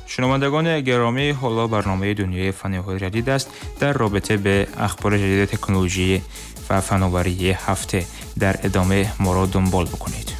شنوندگان گرامی، حالا برنامه دنیای فناوری جدید است در رابطه به اخبار جدید تکنولوژی و فناوری هفته. در ادامه ما را دنبال بکنید.